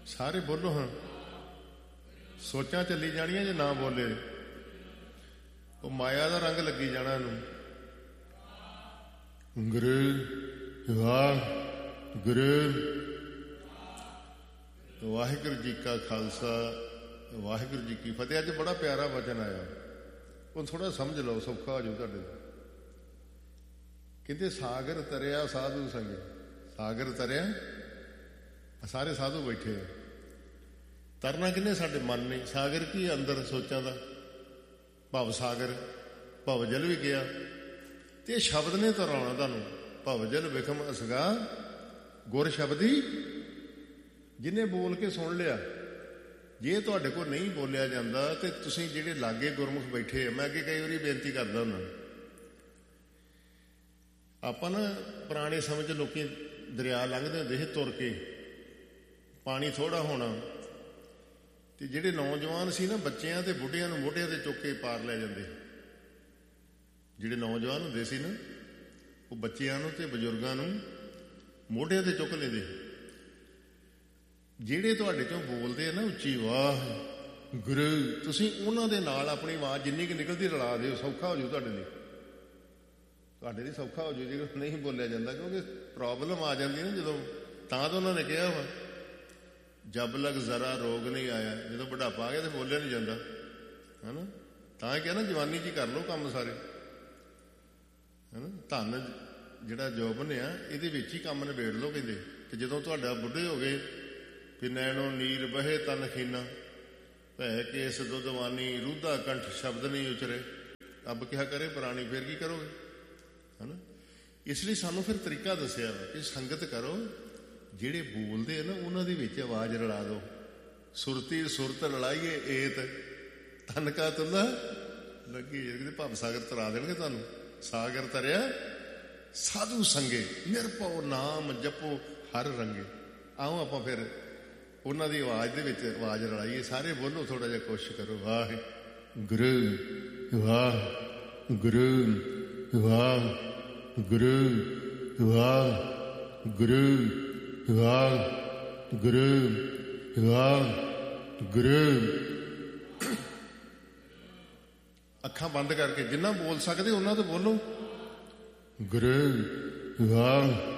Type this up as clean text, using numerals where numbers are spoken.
ਸਾਰੇ ਬੋਲੋ ਹਾਂ। ਸੋਚਾਂ ਚੱਲੀ ਜਾਣੀਆਂ ਜੇ ਨਾ ਬੋਲੇ। ਉਹ ਮਾਇਆ ਦਾ ਰੰਗ ਲੱਗੀ ਜਾਣਾ ਇਹਨੂੰ। ਗੁਰੂ ਵਾਹਿਗੁਰੂ ਵਾਹਿਗੁਰੂ ਜੀ ਕਾ ਖਾਲਸਾ ਵਾਹਿਗੁਰੂ ਜੀ ਕੀ ਫਤਿਹ। ਅੱਜ ਬੜਾ ਪਿਆਰਾ ਵਚਨ ਆਇਆ, ਉਹ ਥੋੜਾ ਸਮਝ ਲਓ, ਸੌਖਾ ਹੋ ਜਾਊ ਤੁਹਾਡੇ। ਕਹਿੰਦੇ ਸਾਗਰ ਤਰਿਆ ਸਾਧੂ ਸੰਗੇ। ਸਾਗਰ ਤਰਿਆ, ਸਾਰੇ ਸਾਧੂ ਬੈਠੇ ਆ। ਤਰਨਾ ਕਿੰਨੇ? ਸਾਡੇ ਮਨ ਨੇ। ਸਾਗਰ ਕੀ? ਅੰਦਰ ਸੋਚਾਂ ਦਾ ਭਵ ਸਾਗਰ। ਭਵ ਜਲ ਵੀ ਗਿਆ ਤੇ ਇਹ ਸ਼ਬਦ ਨੇ ਤਰਾਉਣਾ ਤੁਹਾਨੂੰ। ਭਵ ਜਲ ਵਿਖਮ ਅਸਗਾ ਗੁਰ ਸ਼ਬਦੀ। ਜਿਹਨੇ ਬੋਲ ਕੇ ਸੁਣ ਲਿਆ। ਜੇ ਤੁਹਾਡੇ ਕੋਲ ਨਹੀਂ ਬੋਲਿਆ ਜਾਂਦਾ ਤੇ ਤੁਸੀਂ ਜਿਹੜੇ ਲਾਗੇ ਗੁਰਮੁਖ ਬੈਠੇ ਆ, ਮੈਂ ਅੱਗੇ ਕਈ ਵਾਰੀ ਬੇਨਤੀ ਕਰਦਾ ਹੁੰਦਾ, ਆਪਾਂ ਨਾ ਪੁਰਾਣੇ ਸਮੇਂ 'ਚ ਲੋਕੀ ਦਰਿਆ ਲੰਘਦੇ ਹੁੰਦੇ ਸੀ ਤੁਰ ਕੇ, ਪਾਣੀ ਥੋੜ੍ਹਾ ਹੋਣਾ ਤੇ ਜਿਹੜੇ ਨੌਜਵਾਨ ਸੀ ਨਾ, ਬੱਚਿਆਂ ਤੇ ਬੁੱਢਿਆਂ ਨੂੰ ਮੋਢਿਆਂ ਤੇ ਚੁੱਕ ਕੇ ਪਾਰ ਲੈ ਜਾਂਦੇ। ਜਿਹੜੇ ਨੌਜਵਾਨ ਹੁੰਦੇ ਸੀ ਨਾ, ਉਹ ਬੱਚਿਆਂ ਨੂੰ ਤੇ ਬਜ਼ੁਰਗਾਂ ਨੂੰ ਮੋਢਿਆਂ ਤੇ ਚੁੱਕ ਲੈਂਦੇ। ਜਿਹੜੇ ਤੁਹਾਡੇ ਚੋਂ ਬੋਲਦੇ ਆ ਨਾ ਉੱਚੀ ਵਾਹਿਗੁਰੂ, ਤੁਸੀਂ ਉਹਨਾਂ ਦੇ ਨਾਲ ਆਪਣੀ ਆਵਾਜ਼ ਜਿੰਨੀ ਕੁ ਨਿਕਲਦੀ ਰਲਾ ਦਿਓ, ਸੌਖਾ ਹੋ ਜਾਊ ਤੁਹਾਡੇ ਲਈ। ਤੁਹਾਡੇ ਲਈ ਸੌਖਾ ਹੋ ਜਾਊ ਜੇ ਨਹੀਂ ਬੋਲਿਆ ਜਾਂਦਾ, ਕਿਉਂਕਿ ਪ੍ਰੋਬਲਮ ਆ ਜਾਂਦੀ ਨਾ ਜਦੋਂ। ਤਾਂ ਉਹਨਾਂ ਨੇ ਕਿਹਾ ਵਾ ਜਬ ਲਗ ਜ਼ਰਾ ਰੋਗ ਨਹੀਂ ਆਇਆ। ਜਦੋਂ ਬੁਢਾਪਾ ਆ ਗਿਆ ਤੇ ਬੋਲਿਆ ਨਹੀਂ ਜਾਂਦਾ, ਹੈ ਨਾ। ਤਾਂ ਕਿਹਾ ਨਾ ਜਵਾਨੀ 'ਚ ਹੀ ਕਰ ਲਓ ਕੰਮ ਸਾਰੇ, ਹੈ ਨਾ। ਧਨ ਜਿਹੜਾ ਜੋਬਨ ਆ, ਇਹਦੇ ਵਿੱਚ ਹੀ ਕੰਮ ਨਿਬੇੜ ਲਓ ਕਹਿੰਦੇ। ਤੇ ਜਦੋਂ ਤੁਹਾਡਾ ਬੁੱਢੇ ਹੋ ਗਏ ਵੀ ਨੈਣੋ ਨੀਰ ਬਹੇ ਤਨ ਖੀਨਾ, ਭੈ ਕੇਸ ਦੁੱਧਵਾਨੀ ਰੂਧਾ ਕੰਠ ਸ਼ਬਦ ਨਹੀਂ ਉਚਰੇ। ਅੱਬ ਕਿਹਾ ਕਰੇ ਪ੍ਰਾਣੀ, ਫਿਰ ਕੀ ਕਰੋਗੇ, ਹੈ ਨਾ। ਇਸ ਲਈ ਸਾਨੂੰ ਫਿਰ ਤਰੀਕਾ ਦੱਸਿਆ ਵਾ ਕਿ ਸੰਗਤ ਕਰੋ, ਜਿਹੜੇ ਬੋਲਦੇ ਆ ਨਾ ਉਹਨਾਂ ਦੇ ਵਿੱਚ ਆਵਾਜ਼ ਰਲਾ ਦਿਓ। ਸੁਰਤੀ ਸੁਰਤ ਰਲਾਈਏ ਏਤ ਤਨ ਕਾ ਤੁਲਾ ਲੱਗੀ। ਕਿਤੇ ਭਵ ਸਾਗਰ ਤਰਾ ਦੇਣਗੇ ਤੁਹਾਨੂੰ। ਸਾਗਰ ਤਰਿਆ ਸਾਧੂ ਸੰਗੇ, ਨਿਰਭਉ ਨਾਮ ਜਪੋ ਹਰ ਰੰਗੇ। ਆਓ ਆਪਾਂ ਫਿਰ ਉਹਨਾਂ ਦੀ ਆਵਾਜ਼ ਦੇ ਵਿੱਚ ਆਵਾਜ਼ ਰਲਾਈਏ। ਸਾਰੇ ਬੋਲੋ, ਥੋੜਾ ਜਿਹਾ ਕੋਸ਼ਿਸ਼ ਕਰੋ। ਵਾਹਿਗੁਰੂ ਵਾਹਿਗੁਰੂ ਵਾਹਿਗੁਰੂ ਵਾਹਿਗੁਰੂ ਵਾਹਿਗੁਰੂ ਵਾਹਿਗੁਰੂ। ਅੱਖਾਂ ਬੰਦ ਕਰਕੇ ਜਿੰਨਾ ਬੋਲ ਸਕਦੇ ਉਹਨਾਂ ਤੋਂ ਬੋਲੋ। ਗੁਰੂ ਵਾਹਿਗੁਰੂ